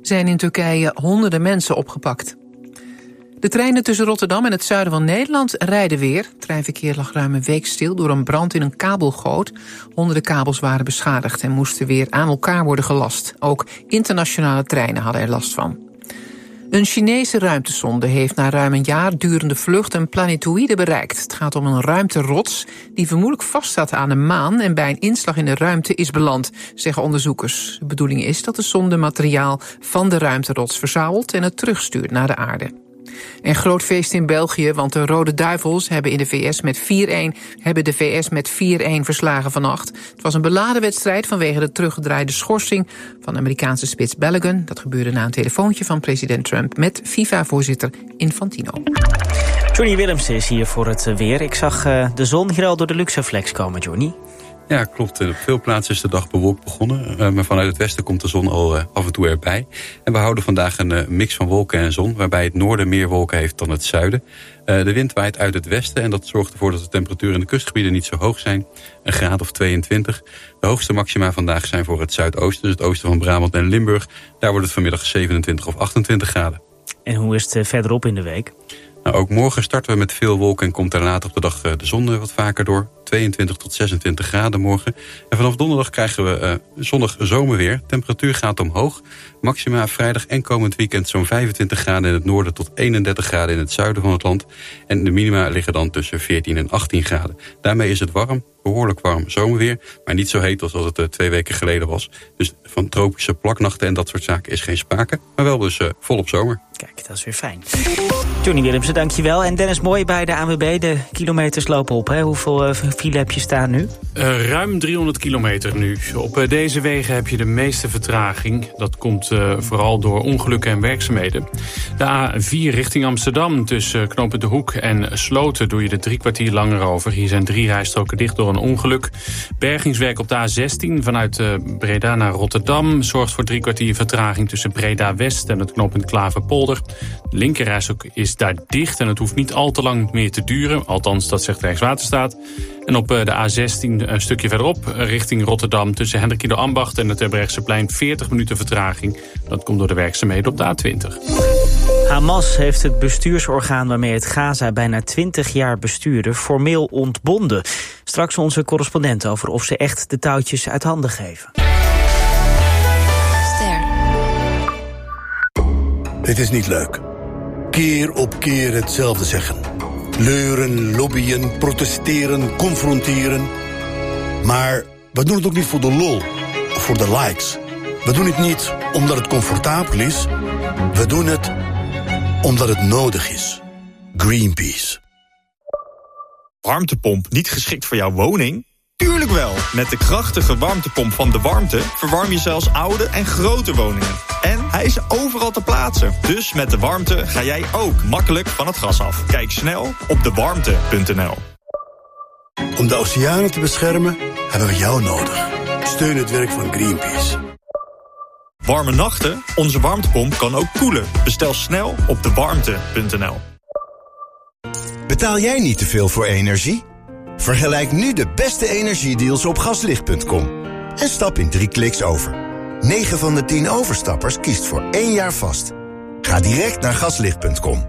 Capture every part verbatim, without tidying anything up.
zijn in Turkije honderden mensen opgepakt. De treinen tussen Rotterdam en het zuiden van Nederland rijden weer. Het treinverkeer lag ruim een week stil door een brand in een kabelgoot. Honderden kabels waren beschadigd en moesten weer aan elkaar worden gelast. Ook internationale treinen hadden er last van. Een Chinese ruimtesonde heeft na ruim een jaar durende vlucht een planetoïde bereikt. Het gaat om een ruimterots die vermoedelijk vaststaat aan de maan en bij een inslag in de ruimte is beland, zeggen onderzoekers. De bedoeling is dat de sonde materiaal van de ruimterots verzamelt en het terugstuurt naar de aarde. En groot feest in België, want de Rode Duivels hebben in de V S met vier-een hebben de V S met vier-een verslagen vannacht. Het was een beladen wedstrijd vanwege de teruggedraaide schorsing van de Amerikaanse spits Balogun. Dat gebeurde na een telefoontje van president Trump met FIFA-voorzitter Infantino. Johnny Willemsen is hier voor het weer. Ik zag uh, de zon hier al door de Luxaflex komen, Johnny. Ja, klopt. Op veel plaatsen is de dag bewolkt begonnen. Uh, maar vanuit het westen komt de zon al uh, af en toe erbij. En we houden vandaag een uh, mix van wolken en zon, waarbij het noorden meer wolken heeft dan het zuiden. Uh, de wind waait uit het westen en dat zorgt ervoor dat de temperaturen in de kustgebieden niet zo hoog zijn. Een graad of tweeëntwintig. De hoogste maxima vandaag zijn voor het zuidoosten, dus het oosten van Brabant en Limburg. Daar wordt het vanmiddag zevenentwintig of achtentwintig graden. En hoe is het uh, verderop in de week? Nou, ook morgen starten we met veel wolken en komt daar later op de dag de zon wat vaker door. tweeëntwintig tot zesentwintig graden morgen. En vanaf donderdag krijgen we uh, zonnig zomerweer. Temperatuur gaat omhoog. Maxima vrijdag en komend weekend zo'n vijfentwintig graden in het noorden tot eenendertig graden in het zuiden van het land. En de minima liggen dan tussen veertien en achttien graden. Daarmee is het warm, behoorlijk warm zomerweer. Maar niet zo heet als het uh, twee weken geleden was. Dus van tropische plaknachten en dat soort zaken is geen sprake. Maar wel dus uh, volop zomer. Kijk, dat is weer fijn. Johnny Willemsen, dankjewel. En Dennis Mooi bij de A N W B. De kilometers lopen op, hè? Hoeveel uh, file heb je staan nu? Uh, ruim driehonderd kilometer nu. Op uh, deze wegen heb je de meeste vertraging. Dat komt uh, vooral door ongelukken en werkzaamheden. De A vier richting Amsterdam tussen uh, knooppunt De Hoek en Sloten doe je er drie kwartier langer over. Hier zijn drie rijstroken dicht door een ongeluk. Bergingswerk op de A zestien vanuit uh, Breda naar Rotterdam zorgt voor drie kwartier vertraging tussen Breda West en het knooppunt Klaverpolder. De linkerrijstrook is daar dicht en het hoeft niet al te lang meer te duren. Althans, dat zegt Rijkswaterstaat. En op de A zestien een stukje verderop richting Rotterdam tussen Hendrikido Ambacht en het Terbrechtseplein veertig minuten vertraging. Dat komt door de werkzaamheden op de A twintig. Hamas heeft het bestuursorgaan waarmee het Gaza bijna twintig jaar bestuurde formeel ontbonden. Straks onze correspondent over of ze echt de touwtjes uit handen geven. Ster. Het is niet leuk. Keer op keer hetzelfde zeggen. Leuren, lobbyen, protesteren, confronteren. Maar we doen het ook niet voor de lol of voor de likes. We doen het niet omdat het comfortabel is. We doen het omdat het nodig is. Greenpeace. Warmtepomp niet geschikt voor jouw woning? Tuurlijk wel! Met de krachtige warmtepomp van De Warmte verwarm je zelfs oude en grote woningen. En hij is overal te plaatsen. Dus met De Warmte ga jij ook makkelijk van het gas af. Kijk snel op de warmte punt n l. Om de oceanen te beschermen hebben we jou nodig. Steun het werk van Greenpeace. Warme nachten? Onze warmtepomp kan ook koelen. Bestel snel op de warmte punt n l. Betaal jij niet te veel voor energie? Vergelijk nu de beste energiedeals op gaslicht punt com. En stap in drie kliks over. negen van de tien overstappers kiest voor één jaar vast. Ga direct naar gaslicht punt com.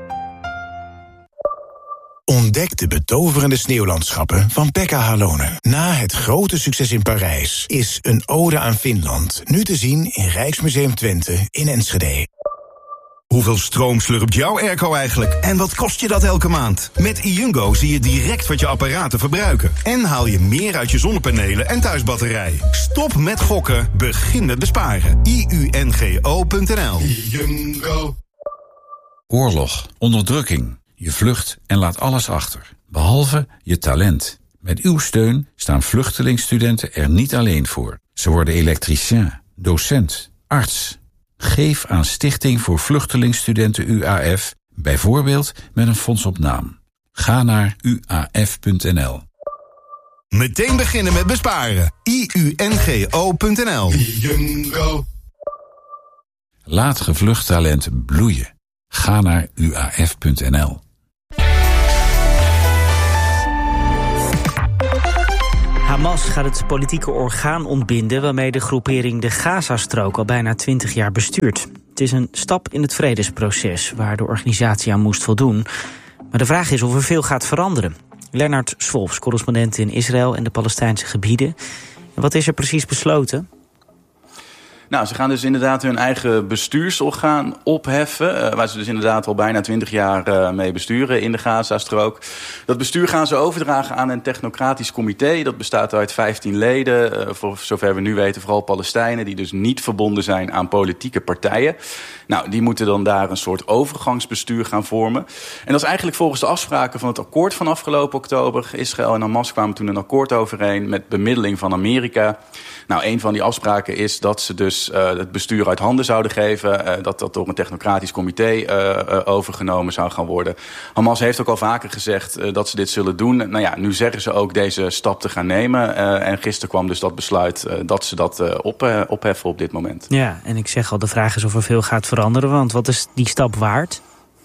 Ontdek de betoverende sneeuwlandschappen van Pekka Halonen. Na het grote succes in Parijs is Een Ode aan Finland nu te zien in Rijksmuseum Twente in Enschede. Hoeveel stroom slurpt jouw airco eigenlijk? En wat kost je dat elke maand? Met iUngo zie je direct wat je apparaten verbruiken. En haal je meer uit je zonnepanelen en thuisbatterij. Stop met gokken, begin met besparen. I U N G O punt n l. iUngo. Oorlog, onderdrukking. Je vlucht en laat alles achter. Behalve je talent. Met uw steun staan vluchtelingstudenten er niet alleen voor. Ze worden elektricien, docent, arts. Geef aan Stichting voor Vluchtelingstudenten U A F, bijvoorbeeld met een fonds op naam. Ga naar u a f punt n l. Meteen beginnen met besparen. I U N G O punt n l. Laat gevlucht talent bloeien. Ga naar u a f punt n l. Hamas gaat het politieke orgaan ontbinden waarmee de groepering de Gazastrook al bijna twintig jaar bestuurt. Het is een stap in het vredesproces waar de organisatie aan moest voldoen. Maar de vraag is of er veel gaat veranderen. Lennart Swolfs, correspondent in Israël en de Palestijnse gebieden. En wat is er precies besloten? Nou, ze gaan dus inderdaad hun eigen bestuursorgaan opheffen, Uh, waar ze dus inderdaad al bijna twintig jaar uh, mee besturen in de Gazastrook. Dat bestuur gaan ze overdragen aan een technocratisch comité. Dat bestaat uit vijftien leden, uh, voor zover we nu weten vooral Palestijnen, die dus niet verbonden zijn aan politieke partijen. Nou, die moeten dan daar een soort overgangsbestuur gaan vormen. En dat is eigenlijk volgens de afspraken van het akkoord van afgelopen oktober. Israël en Hamas kwamen toen een akkoord overeen met bemiddeling van Amerika. Nou, een van die afspraken is dat ze dus uh, het bestuur uit handen zouden geven. Uh, dat dat door een technocratisch comité uh, uh, overgenomen zou gaan worden. Hamas heeft ook al vaker gezegd uh, dat ze dit zullen doen. Nou ja, nu zeggen ze ook deze stap te gaan nemen. Uh, en gisteren kwam dus dat besluit uh, dat ze dat uh, op, uh, opheffen op dit moment. Ja, en ik zeg al, de vraag is of er veel gaat veranderen. Want wat is die stap waard?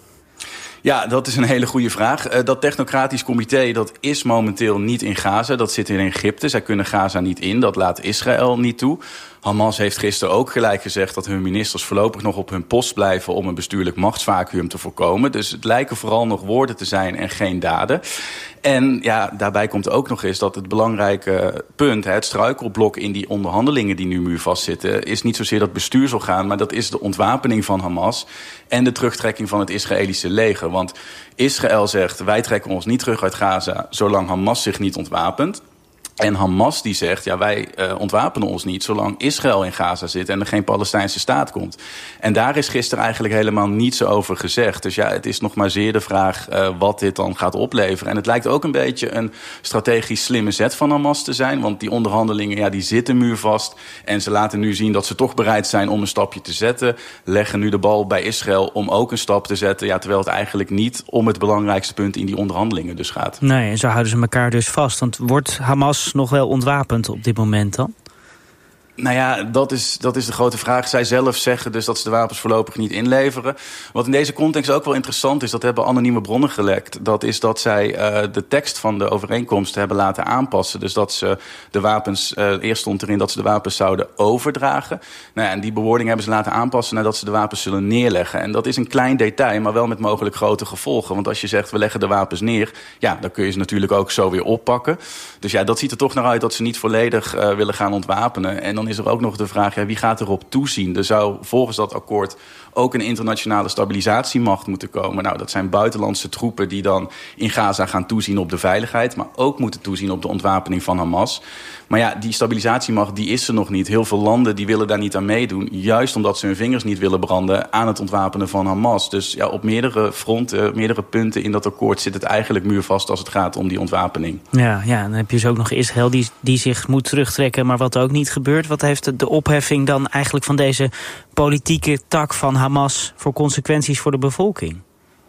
Ja, dat is een hele goede vraag. Uh, dat technocratisch comité, dat is momenteel niet in Gaza. Dat zit in Egypte. Zij kunnen Gaza niet in. Dat laat Israël niet toe. Hamas heeft gisteren ook gelijk gezegd dat hun ministers voorlopig nog op hun post blijven om een bestuurlijk machtsvacuüm te voorkomen. Dus het lijken vooral nog woorden te zijn en geen daden. En ja, daarbij komt ook nog eens dat het belangrijke punt, het struikelblok in die onderhandelingen die nu muurvast zitten, is niet zozeer dat bestuursorgaan, maar dat is de ontwapening van Hamas en de terugtrekking van het Israëlische leger. Want Israël zegt, wij trekken ons niet terug uit Gaza zolang Hamas zich niet ontwapent. En Hamas die zegt, ja, wij uh, ontwapenen ons niet zolang Israël in Gaza zit en er geen Palestijnse staat komt. En daar is gisteren eigenlijk helemaal niets over gezegd. Dus ja, het is nog maar zeer de vraag uh, wat dit dan gaat opleveren. En het lijkt ook een beetje een strategisch slimme zet van Hamas te zijn. Want die onderhandelingen, ja, die zitten muurvast. En ze laten nu zien dat ze toch bereid zijn om een stapje te zetten. Leggen nu de bal bij Israël om ook een stap te zetten. Ja, terwijl het eigenlijk niet om het belangrijkste punt in die onderhandelingen dus gaat. Nee, en zo houden ze elkaar dus vast. Want wordt Hamas nog wel ontwapend op dit moment dan? Nou ja, dat is, dat is de grote vraag. Zij zelf zeggen dus dat ze de wapens voorlopig niet inleveren. Wat in deze context ook wel interessant is, dat hebben anonieme bronnen gelekt. Dat is dat zij uh, de tekst van de overeenkomst hebben laten aanpassen. Dus dat ze de wapens, uh, eerst stond erin dat ze de wapens zouden overdragen. Nou ja, en die bewoording hebben ze laten aanpassen nadat ze de wapens zullen neerleggen. En dat is een klein detail, maar wel met mogelijk grote gevolgen. Want als je zegt, we leggen de wapens neer, ja, dan kun je ze natuurlijk ook zo weer oppakken. Dus ja, dat ziet er toch naar uit dat ze niet volledig uh, willen gaan ontwapenen. En dan is er ook nog de vraag, ja, wie gaat erop toezien? Er zou volgens dat akkoord ook een internationale stabilisatiemacht moeten komen. Nou, dat zijn buitenlandse troepen die dan in Gaza gaan toezien op de veiligheid, maar ook moeten toezien op de ontwapening van Hamas. Maar ja, die stabilisatiemacht die is er nog niet. Heel veel landen die willen daar niet aan meedoen, juist omdat ze hun vingers niet willen branden aan het ontwapenen van Hamas. Dus ja, op meerdere fronten, meerdere punten in dat akkoord zit het eigenlijk muurvast als het gaat om die ontwapening. Ja, ja, dan heb je dus ook nog Israël die, die zich moet terugtrekken, maar wat ook niet gebeurt. Wat heeft de opheffing dan eigenlijk van deze politieke tak van Hamas voor consequenties voor de bevolking?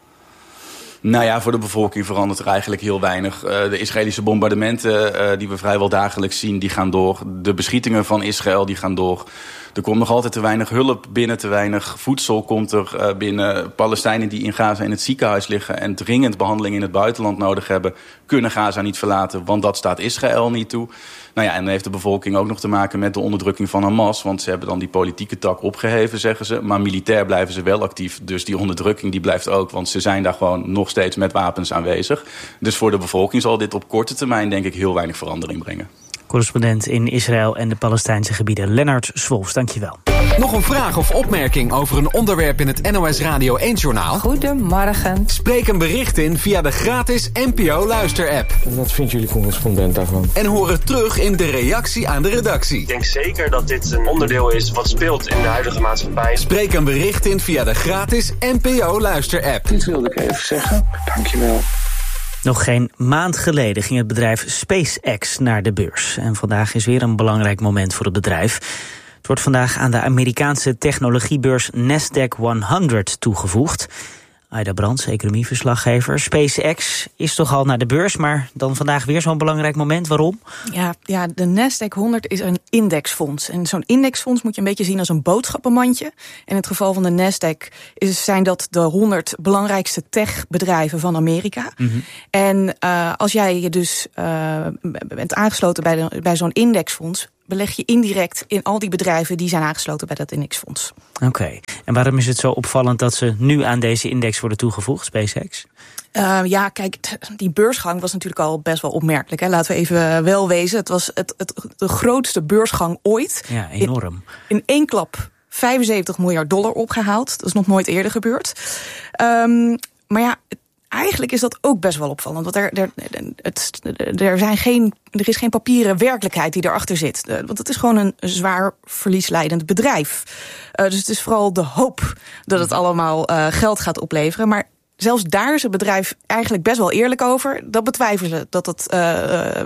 Nou ja, voor de bevolking verandert er eigenlijk heel weinig. Uh, de Israëlische bombardementen uh, die we vrijwel dagelijks zien, die gaan door. De beschietingen van Israël, die gaan door. Er komt nog altijd te weinig hulp binnen, te weinig voedsel komt er uh, binnen. Palestijnen die in Gaza in het ziekenhuis liggen en dringend behandeling in het buitenland nodig hebben, kunnen Gaza niet verlaten, want dat staat Israël niet toe. Nou ja, en dan heeft de bevolking ook nog te maken met de onderdrukking van Hamas, want ze hebben dan die politieke tak opgeheven, zeggen ze. Maar militair blijven ze wel actief, dus die onderdrukking die blijft ook, want ze zijn daar gewoon nog steeds met wapens aanwezig. Dus voor de bevolking zal dit op korte termijn denk ik heel weinig verandering brengen. Correspondent in Israël en de Palestijnse gebieden, Lennart Swolfs, dankjewel. Nog een vraag of opmerking over een onderwerp in het N O S Radio één-journaal? Goedemorgen. Spreek een bericht in via de gratis N P O Luister-app. Wat vindt jullie correspondent daarvan? En hoor het terug in de reactie aan de redactie. Ik denk zeker dat dit een onderdeel is wat speelt in de huidige maatschappij. Spreek een bericht in via de gratis N P O Luister-app. Dit wilde ik even zeggen. Dankjewel. Nog geen maand geleden ging het bedrijf SpaceX naar de beurs. En vandaag is weer een belangrijk moment voor het bedrijf. Het wordt vandaag aan de Amerikaanse technologiebeurs Nasdaq honderd toegevoegd. Aida Brands, economieverslaggever. SpaceX is toch al naar de beurs, maar dan vandaag weer zo'n belangrijk moment. Waarom? Ja, ja, de Nasdaq honderd is een indexfonds. En zo'n indexfonds moet je een beetje zien als een boodschappenmandje. En in het geval van de Nasdaq is, zijn dat de honderd belangrijkste techbedrijven van Amerika. Mm-hmm. En uh, als jij je dus uh, bent aangesloten bij, de, bij zo'n indexfonds, beleg je indirect in al die bedrijven die zijn aangesloten bij dat indexfonds. Oké, okay. En waarom is het zo opvallend dat ze nu aan deze index worden toegevoegd, SpaceX? Uh, ja, kijk, die beursgang was natuurlijk al best wel opmerkelijk. Hè. Laten we even wel wezen. Het was het, het, de grootste beursgang ooit. Ja, enorm. In, in één klap vijfenzeventig miljard dollar opgehaald. Dat is nog nooit eerder gebeurd. Um, maar ja, eigenlijk is dat ook best wel opvallend. Want er, er, het, er, zijn geen, er is geen papieren werkelijkheid die erachter zit. Want het is gewoon een zwaar verliesleidend bedrijf. Uh, dus het is vooral de hoop dat het allemaal uh, geld gaat opleveren. Maar zelfs daar is het bedrijf eigenlijk best wel eerlijk over. Dat betwijfelen dat het, uh,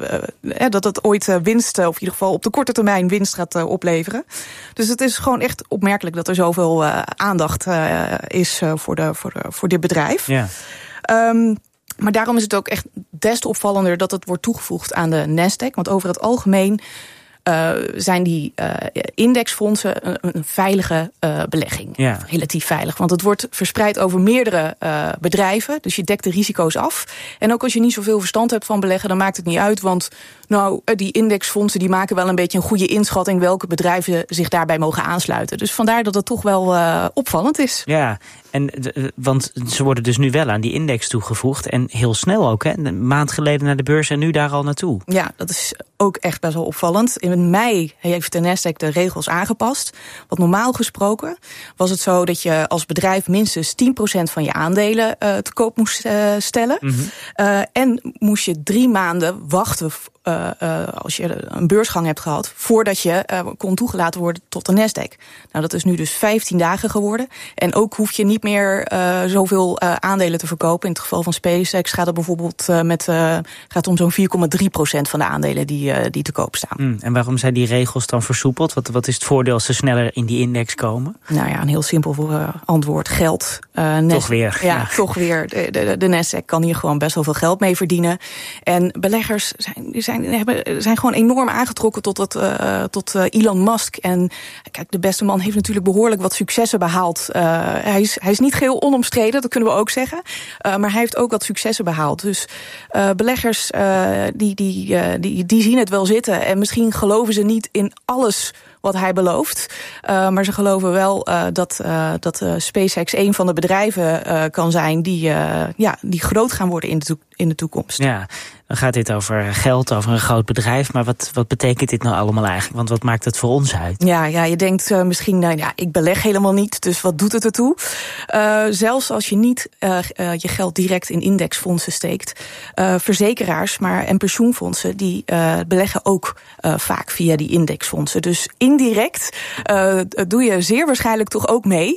uh, dat het ooit winst, of in ieder geval op de korte termijn winst gaat uh, opleveren. Dus het is gewoon echt opmerkelijk dat er zoveel uh, aandacht uh, is uh, voor, de, voor, de, voor dit bedrijf. Ja. Um, maar daarom is het ook echt des te opvallender dat het wordt toegevoegd aan de Nasdaq. Want over het algemeen Uh, zijn die uh, indexfondsen een, een veilige uh, belegging. Ja. Relatief veilig, want het wordt verspreid over meerdere uh, bedrijven. Dus je dekt de risico's af. En ook als je niet zoveel verstand hebt van beleggen, dan maakt het niet uit. Want nou, die indexfondsen die maken wel een beetje een goede inschatting welke bedrijven zich daarbij mogen aansluiten. Dus vandaar dat het toch wel uh, opvallend is. Ja, en de, want ze worden dus nu wel aan die index toegevoegd. En heel snel ook, hè? Een maand geleden naar de beurs en nu daar al naartoe. Ja, dat is ook echt best wel opvallend. In mei heeft de Nasdaq de regels aangepast. Want normaal gesproken was het zo dat je als bedrijf minstens tien procent van je aandelen uh, te koop moest uh, stellen. Mm-hmm. Uh, en moest je drie maanden wachten Uh, uh, als je een beursgang hebt gehad, voordat je uh, kon toegelaten worden tot de Nasdaq. Nou, dat is nu dus vijftien dagen geworden. En ook hoef je niet meer uh, zoveel uh, aandelen te verkopen. In het geval van SpaceX gaat het bijvoorbeeld uh, met uh, gaat om zo'n vier komma drie procent van de aandelen die, uh, die te koop staan. Mm, en waarom zijn die regels dan versoepeld? Wat, wat is het voordeel als ze sneller in die index komen? Nou ja, een heel simpel uh, antwoord. Geld. Uh, toch weer. Ja, ja, toch weer. De, de, de Nasdaq kan hier gewoon best wel veel geld mee verdienen. En beleggers zijn, zijn Zijn, hebben, zijn gewoon enorm aangetrokken tot, het, uh, tot uh, Elon Musk. En kijk, de beste man heeft natuurlijk behoorlijk wat successen behaald. Uh, hij, is, hij is niet geheel onomstreden, dat kunnen we ook zeggen. Uh, maar hij heeft ook wat successen behaald. Dus uh, beleggers uh, die, die, uh, die, die zien het wel zitten. En misschien geloven ze niet in alles wat hij belooft. Uh, maar ze geloven wel uh, dat, uh, dat uh, SpaceX een van de bedrijven uh, kan zijn die, uh, ja, die groot gaan worden in de, to- in de toekomst. Ja, dan gaat dit over geld, over een groot bedrijf. Maar wat, wat betekent dit nou allemaal eigenlijk? Want wat maakt het voor ons uit? Ja, ja je denkt uh, misschien, nou ja, ik beleg helemaal niet, dus wat doet het ertoe? Uh, zelfs als je niet uh, uh, je geld direct in indexfondsen steekt. Uh, verzekeraars maar, en pensioenfondsen, die uh, beleggen ook uh, vaak via die indexfondsen. Dus indirect uh, doe je zeer waarschijnlijk toch ook mee.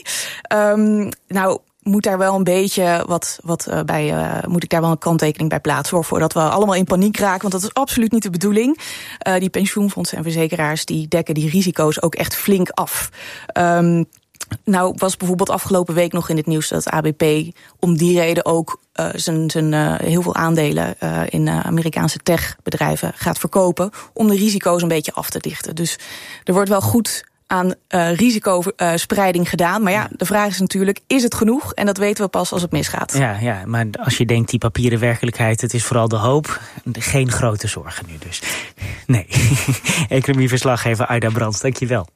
Um, nou, moet daar wel een beetje wat, wat uh, bij, uh, moet ik daar wel een kanttekening bij plaatsen, hoor, voordat we allemaal in paniek raken, want dat is absoluut niet de bedoeling. Uh, die pensioenfondsen en verzekeraars, die dekken die risico's ook echt flink af. Um, Nou was bijvoorbeeld afgelopen week nog in het nieuws dat A B P om die reden ook uh, zijn, zijn uh, heel veel aandelen uh, in uh, Amerikaanse techbedrijven gaat verkopen om de risico's een beetje af te dichten. Dus er wordt wel goed aan uh, risicospreiding gedaan. Maar ja, de vraag is natuurlijk, is het genoeg? En dat weten we pas als het misgaat. Ja, ja, maar als je denkt, die papieren werkelijkheid, het is vooral de hoop. Geen grote zorgen nu dus. Nee. Economieverslaggever Aida Brands, dankjewel.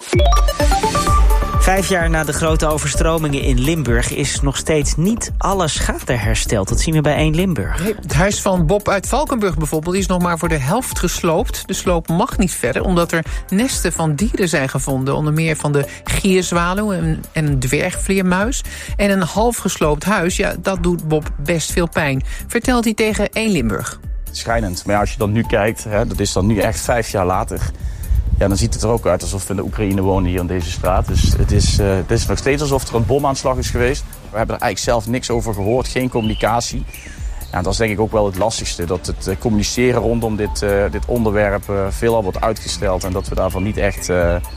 Vijf jaar na de grote overstromingen in Limburg is nog steeds niet alle schade hersteld. Dat zien we bij één Limburg. Het huis van Bob uit Valkenburg bijvoorbeeld is nog maar voor de helft gesloopt. De sloop mag niet verder, omdat er nesten van dieren zijn gevonden. Onder meer van de gierzwaluw en een dwergvleermuis. En een half gesloopt huis, ja, dat doet Bob best veel pijn. Vertelt hij tegen één Limburg. Schijnend, maar ja, als je dan nu kijkt, hè, dat is dan nu echt vijf jaar later. Ja, dan ziet het er ook uit alsof we in de Oekraïne wonen hier in deze straat. Dus het is, uh, het is nog steeds alsof er een bomaanslag is geweest. We hebben er eigenlijk zelf niks over gehoord, geen communicatie. Ja, dat is denk ik ook wel het lastigste. Dat het uh, communiceren rondom dit, uh, dit onderwerp uh, veelal wordt uitgesteld. En dat we daarvan niet echt uh,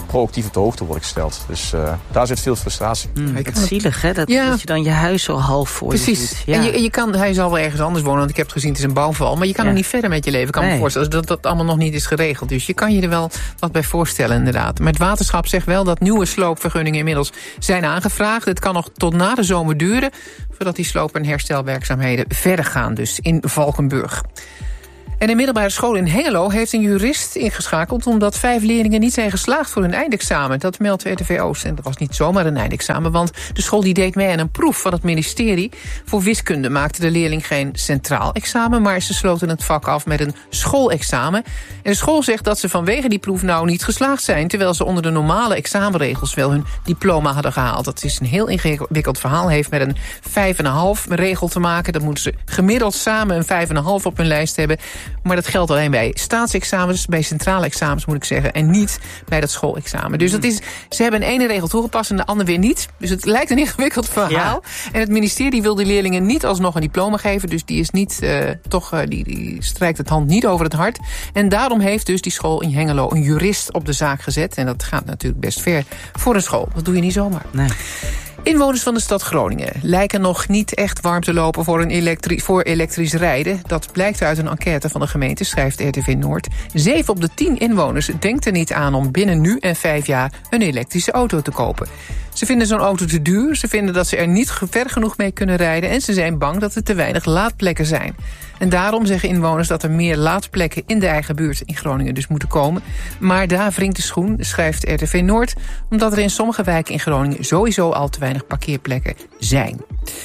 proactief op de hoogte word ik gesteld. Dus uh, daar zit veel frustratie. Mm, het is zielig, hè? Dat, ja. dat je dan je huis zo half voor Precies. je ziet. Ja. En je, je kan, hij zal wel ergens anders wonen, want ik heb het gezien, het is een bouwval. Maar je kan ja. nog niet verder met je leven. Ik kan nee. me voorstellen dat dat allemaal nog niet is geregeld. Dus je kan je er wel wat bij voorstellen, inderdaad. Maar het waterschap zegt wel dat nieuwe sloopvergunningen inmiddels zijn aangevraagd. Het kan nog tot na de zomer duren, voordat die sloop- en herstelwerkzaamheden verder gaan, dus in Valkenburg. En de middelbare school in Hengelo heeft een jurist ingeschakeld omdat vijf leerlingen niet zijn geslaagd voor hun eindexamen. Dat meldt R T V Oost. En dat was niet zomaar een eindexamen, want de school die deed mee aan een proef van het ministerie. Voor wiskunde maakte de leerling geen centraal examen, maar ze sloten het vak af met een schoolexamen. En de school zegt dat ze vanwege die proef nou niet geslaagd zijn, terwijl ze onder de normale examenregels wel hun diploma hadden gehaald. Dat is een heel ingewikkeld verhaal, heeft met een vijf komma vijf regel te maken. Dat moeten ze gemiddeld samen een vijf komma vijf op hun lijst hebben. Maar dat geldt alleen bij staatsexamens, bij centrale examens moet ik zeggen, en niet bij dat schoolexamen. Dus dat is, ze hebben een ene regel toegepast en de andere weer niet. Dus het lijkt een ingewikkeld verhaal. Ja. En het ministerie wil de leerlingen niet alsnog een diploma geven, dus die is niet, uh, toch, uh, die, die strijkt het hand niet over het hart. En daarom heeft dus die school in Hengelo een jurist op de zaak gezet. En dat gaat natuurlijk best ver voor een school. Dat doe je niet zomaar. Nee. Inwoners van de stad Groningen lijken nog niet echt warm te lopen voor, een elektri- voor elektrisch rijden. Dat blijkt uit een enquête van de gemeente, schrijft R T V Noord. Zeven op de tien inwoners denkt er niet aan om binnen nu en vijf jaar een elektrische auto te kopen. Ze vinden zo'n auto te duur, ze vinden dat ze er niet ver genoeg mee kunnen rijden en ze zijn bang dat er te weinig laadplekken zijn. En daarom zeggen inwoners dat er meer laadplekken in de eigen buurt in Groningen dus moeten komen. Maar daar wringt de schoen, schrijft R T V Noord, omdat er in sommige wijken in Groningen sowieso al te weinig parkeerplekken zijn.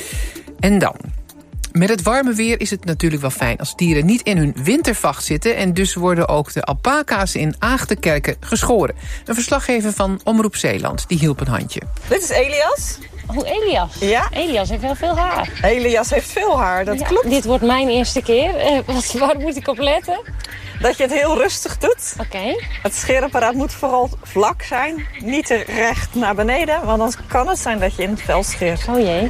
En dan, met het warme weer is het natuurlijk wel fijn als dieren niet in hun wintervacht zitten. En dus worden ook de alpaca's in Aagtenkerken geschoren. Een verslaggever van Omroep Zeeland, die hielp een handje. Dit is Elias. Oh, Elias? Ja. Elias heeft wel veel haar. Elias heeft veel haar, dat ja, klopt. Dit wordt mijn eerste keer. Uh, wat, waar moet ik op letten? Dat je het heel rustig doet. Oké. Okay. Het scheerapparaat moet vooral vlak zijn. Niet te recht naar beneden, want dan kan het zijn dat je in het vel scheert. Oh jee.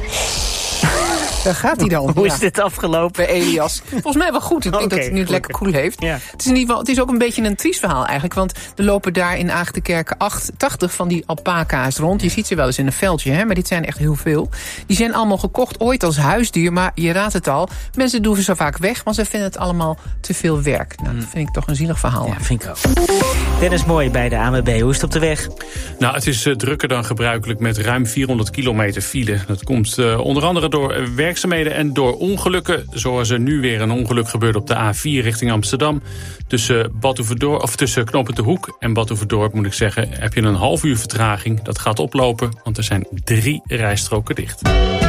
Daar gaat hij dan. Hoe is dit afgelopen, bij Elias? Volgens mij wel goed. Ik denk okay, dat hij nu het lekker koel heeft. Ja. Het, is in ieder geval, het is ook een beetje een triest verhaal eigenlijk. Want er lopen daar in Aagtenkerken tachtig van die alpaca's rond. Je ziet ze wel eens in een veldje, hè, maar dit zijn echt heel veel. Die zijn allemaal gekocht ooit als huisdier. Maar je raadt het al, mensen doen ze vaak weg, want ze vinden het allemaal te veel werk. Nou, dat vind ik toch een zielig verhaal. Ja, vind ik ook. Dennis Mooi bij de A N W B. Hoe is het op de weg? Nou, het is uh, drukker dan gebruikelijk met ruim vierhonderd kilometer file. Dat komt uh, onder andere door uh, werkzaamheden en door ongelukken. Zoals er nu weer een ongeluk gebeurde op de A vier richting Amsterdam. Tussen, Badhoevedorp, of tussen Knooppunt de Hoek en Badhoevedorp, moet ik zeggen, heb je een half uur vertraging. Dat gaat oplopen, want er zijn drie rijstroken dicht.